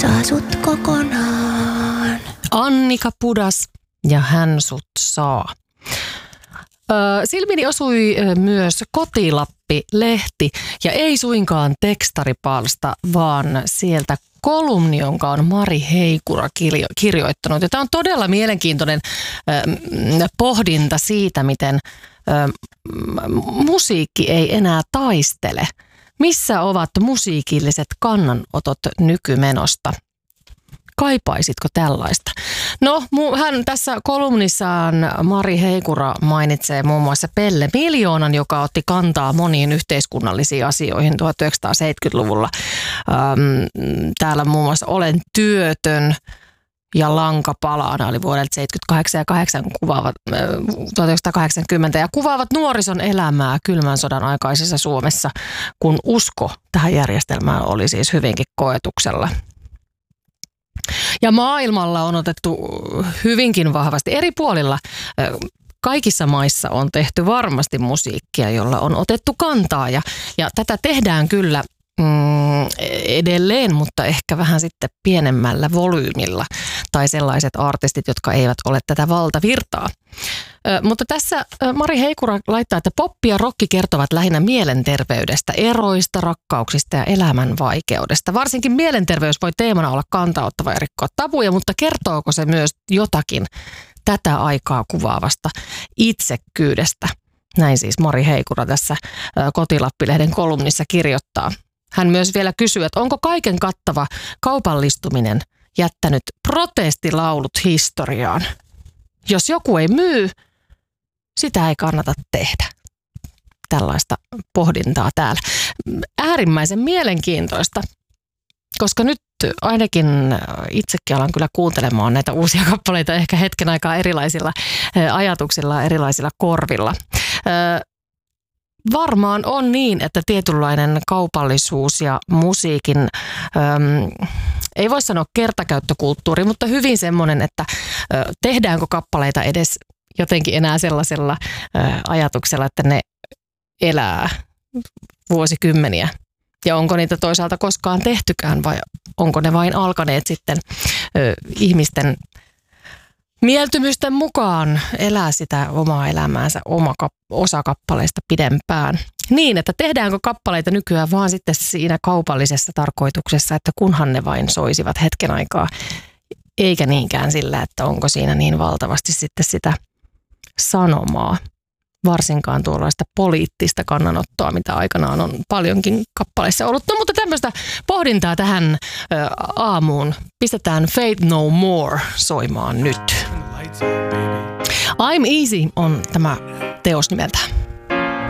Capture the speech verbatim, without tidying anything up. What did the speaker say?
saa sut kokonaan. Annika Pudas ja Hän sut saa. Ö, silmiini osui myös Kotilappi-lehti ja ei suinkaan tekstaripalsta, vaan sieltä kolumni, jonka on Mari Heikura kirjo- kirjoittanut. Ja tämä on todella mielenkiintoinen ö, pohdinta siitä, miten ö, musiikki ei enää taistele. Missä ovat musiikilliset kannanotot nykymenosta? Kaipaisitko tällaista? No, hän tässä kolumnissaan Mari Heikura mainitsee muun muassa Pelle Miljoonan, joka otti kantaa moniin yhteiskunnallisiin asioihin tuhatyhdeksänsataaseitsemänkymmentäluvulla. Ähm, täällä muun muassa Olen työtön ja Lanka palana oli vuodelta seitsemänkymmentäkahdeksan ja kahdeksan kuvaavat, äh, tuhatyhdeksänsataakahdeksankymmentä ja kuvaavat nuorison elämää kylmän sodan aikaisessa Suomessa, kun usko tähän järjestelmään oli siis hyvinkin koetuksella. Ja maailmalla on otettu hyvinkin vahvasti eri puolilla. Kaikissa maissa on tehty varmasti musiikkia, jolla on otettu kantaa ja, ja tätä tehdään kyllä mm, edelleen, mutta ehkä vähän sitten pienemmällä volyymilla tai sellaiset artistit, jotka eivät ole tätä valtavirtaa. Ö, mutta tässä Mari Heikura laittaa, että poppi ja rokki kertovat lähinnä mielenterveydestä, eroista, rakkauksista ja elämän vaikeudesta. Varsinkin mielenterveys voi teemana olla kantauttava ja rikkoa tabuja, mutta kertooko se myös jotakin tätä aikaa kuvaavasta itsekkyydestä? Näin siis Mari Heikura tässä Kotilappi-lehden kolumnissa kirjoittaa. Hän myös vielä kysyy, että onko kaiken kattava kaupallistuminen jättänyt protestilaulut historiaan? Jos joku ei myy, sitä ei kannata tehdä. Tällaista pohdintaa täällä. Äärimmäisen mielenkiintoista, koska nyt ainakin itsekin alan kyllä kuuntelemaan näitä uusia kappaleita ehkä hetken aikaa erilaisilla ajatuksilla, erilaisilla korvilla. Varmaan on niin, että tietynlainen kaupallisuus ja musiikin, äm, ei voi sanoa kertakäyttökulttuuri, mutta hyvin semmoinen, että äh, tehdäänkö kappaleita edes jotenkin enää sellaisella äh, ajatuksella, että ne elää vuosikymmeniä. Ja onko niitä toisaalta koskaan tehtykään vai onko ne vain alkaneet sitten äh, ihmisten mieltymysten mukaan elää sitä omaa elämäänsä oma kap- osa kappaleista pidempään. Niin, että tehdäänkö kappaleita nykyään vaan sitten siinä kaupallisessa tarkoituksessa, että kunhan ne vain soisivat hetken aikaa, eikä niinkään sillä, että onko siinä niin valtavasti sitten sitä sanomaa. Varsinkaan tuollaista poliittista kannanottoa, mitä aikanaan on paljonkin kappaleissa ollut. No, mutta tämmöistä pohdintaa tähän ö, aamuun. Pistetään Faith No More soimaan nyt. I'm Easy on tämä teos nimeltään.